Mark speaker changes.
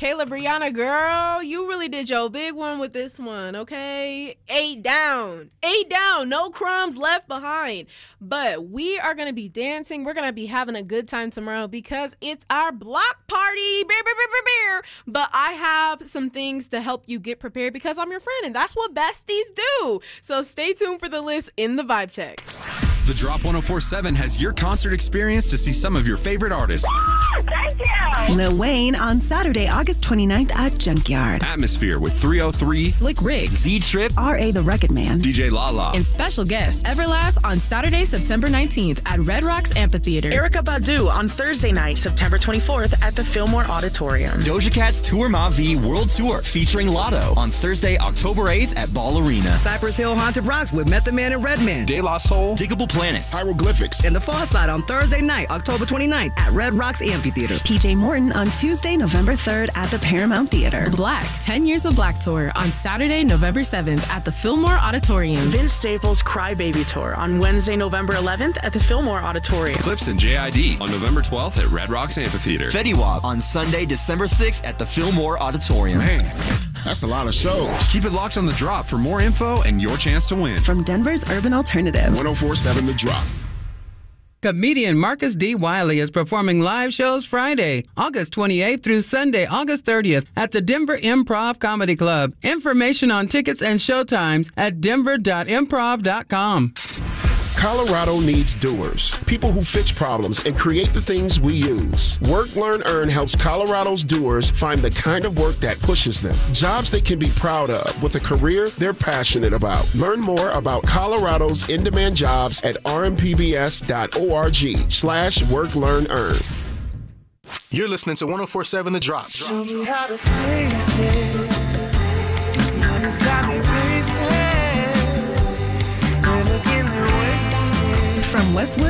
Speaker 1: Kayla Brianna, girl, you really did your big one with this one, okay? 8 down, no crumbs left behind. But we are going to be dancing. We're going to be having a good time tomorrow because it's our block party. But I have some things to help you get prepared because I'm your friend, and that's what besties do. So stay tuned for the list in the Vibe Check.
Speaker 2: The Drop 104.7 has your concert experience to see some of your favorite artists.
Speaker 3: Thank you.
Speaker 4: Lil Wayne on Saturday, August 29th at Junkyard.
Speaker 2: Atmosphere with 303,
Speaker 5: Slick Rick,
Speaker 2: Z-Trip,
Speaker 4: R.A. the Rugged Man,
Speaker 2: DJ Lala,
Speaker 5: and special guest Everlast on Saturday, September 19th at Red Rocks Amphitheater.
Speaker 6: Erykah Badu on Thursday night, September 24th at the Fillmore Auditorium.
Speaker 7: Doja Cat's Tour Ma V World Tour featuring Lotto on Thursday, October 8th at Ball Arena.
Speaker 8: Cypress Hill Haunted Rocks with Method Man and Redman.
Speaker 2: De La Soul,
Speaker 7: Diggable Planets,
Speaker 9: Hieroglyphics,
Speaker 8: And The Far Side on Thursday night, October 29th at Red Rocks Amphitheater.
Speaker 4: PJ Morton on Tuesday, November 3rd at the Paramount Theater.
Speaker 5: Black 10 Years of Black Tour on Saturday, November 7th at the Fillmore Auditorium.
Speaker 6: Vince Staples' Cry Baby Tour on Wednesday, November 11th at the Fillmore Auditorium.
Speaker 2: Clips and JID on November 12th at Red Rocks Amphitheater.
Speaker 7: Fetty Wap on Sunday, December 6th at the Fillmore Auditorium.
Speaker 9: Man, that's a lot of shows.
Speaker 2: Keep it locked on The Drop for more info and your chance to win.
Speaker 4: From Denver's Urban Alternative.
Speaker 9: 104.7 The Drop.
Speaker 10: Comedian Marcus D. Wiley is performing live shows Friday, August 28th through Sunday, August 30th at the Denver Improv Comedy Club. Information on tickets and showtimes at denver.improv.com.
Speaker 9: Colorado needs doers, people who fix problems and create the things we use. Work, Learn, Earn helps Colorado's doers find the kind of work that pushes them. Jobs they can be proud of with a career they're passionate about. Learn more about Colorado's in-demand jobs at rmpbs.org/work, learn, earn.
Speaker 11: You're listening to 104.7 The Drop.
Speaker 12: Show me how to taste it. Money's got me racing.
Speaker 4: From Westwood